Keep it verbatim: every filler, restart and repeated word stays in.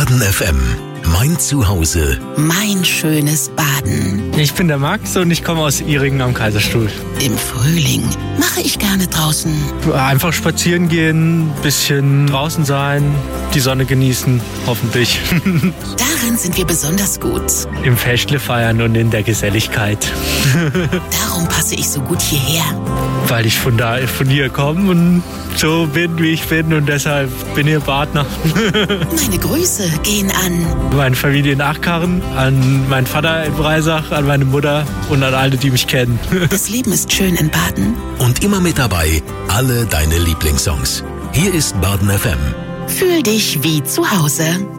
Baden F M. Mein Zuhause. Mein schönes Baden. Ich bin der Max und ich komme aus Ihringen am Kaiserstuhl. Im Frühling mache ich gerne draußen. Einfach spazieren gehen, bisschen draußen sein, die Sonne genießen, hoffentlich. Darin sind wir besonders gut. Im Fächle feiern und in der Geselligkeit. Darum passe ich so gut hierher. Weil ich von da, von hier komme und so bin, wie ich bin und deshalb bin ich Partner. Meine Grüße gehen an meine Familie in Achkarren, an meinen Vater in Breisach, an meine Mutter und an alle, die mich kennen. Das Leben ist schön in Baden. Und immer mit dabei alle deine Lieblingssongs. Hier ist Baden F M. Fühl dich wie zu Hause.